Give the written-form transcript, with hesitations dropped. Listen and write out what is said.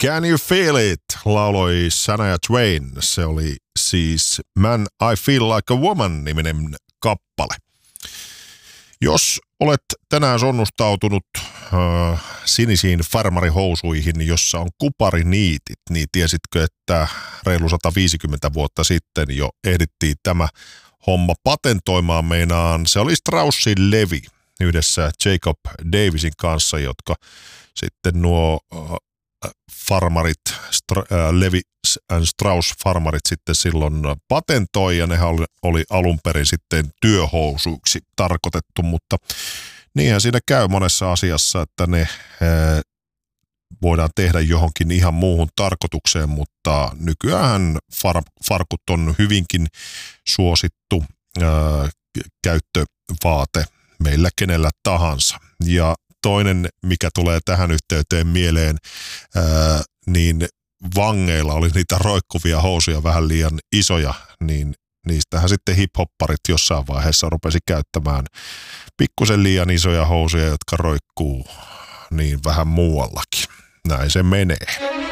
Can You Feel It lauloi Shania Twain. Se oli siis Man I Feel Like a Woman-niminen kappale. Jos olet tänään sonnustautunut sinisiin farmarihousuihin, jossa on kupariniitit, niin tiesitkö, että reilu 150 vuotta sitten jo ehdittiin tämä homma patentoimaan meinaan. Se oli Straussin Levi yhdessä Jacob Davisin kanssa, jotka sitten nuo farmarit, Levi and Strauss farmarit sitten silloin patentoi, ja nehän oli alun perin sitten työhousuiksi tarkoitettu, mutta niinhän siinä käy monessa asiassa, että ne voidaan tehdä johonkin ihan muuhun tarkoitukseen, mutta nykyään farkut on hyvinkin suosittu käyttövaate meillä kenellä tahansa. Ja toinen, mikä tulee tähän yhteyteen mieleen, niin vangeilla oli niitä roikkuvia housuja vähän liian isoja, niin niistähän sitten hiphopparit jossain vaiheessa rupesi käyttämään pikkusen liian isoja housuja, jotka roikkuu niin vähän muuallakin. Näin se menee.